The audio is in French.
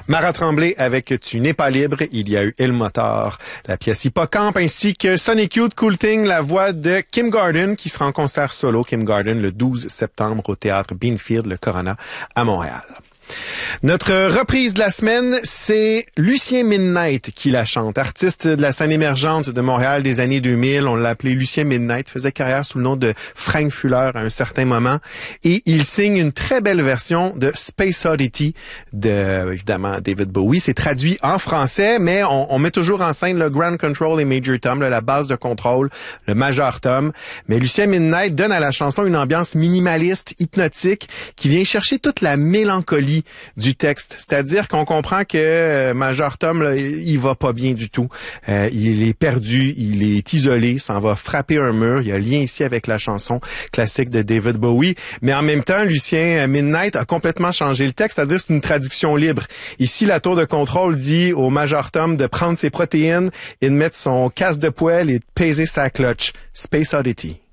Marat Tremblay avec Tu n'es pas libre. Il y a eu Il Motor, la pièce Hippocampe, ainsi que Sonic Youth, Cool Thing, la voix de Kim Gordon, qui sera en concert solo, Kim Gordon, le 12 septembre au théâtre Beanfield, le Corona, à Montréal. Notre reprise de la semaine, c'est Lucien Midnight qui la chante. Artiste de la scène émergente de Montréal des années 2000. On l'appelait Lucien Midnight. Faisait carrière sous le nom de Frank Fuller à un certain moment. Et il signe une très belle version de Space Oddity de, évidemment, David Bowie. C'est traduit en français, mais on met toujours en scène le Grand Control et Major Tom, la base de contrôle, le Major Tom. Mais Lucien Midnight donne à la chanson une ambiance minimaliste, hypnotique, qui vient chercher toute la mélancolie du texte. C'est-à-dire qu'on comprend que Major Tom, là, il va pas bien du tout. Il est perdu, il est isolé, s'en va frapper un mur. Il y a un lien ici avec la chanson classique de David Bowie. Mais en même temps, Lucien Midnight a complètement changé le texte, c'est-à-dire c'est une traduction libre. Ici, la tour de contrôle dit au Major Tom de prendre ses protéines et de mettre son casque de poêle et de peser sa clutch. Space Oddity.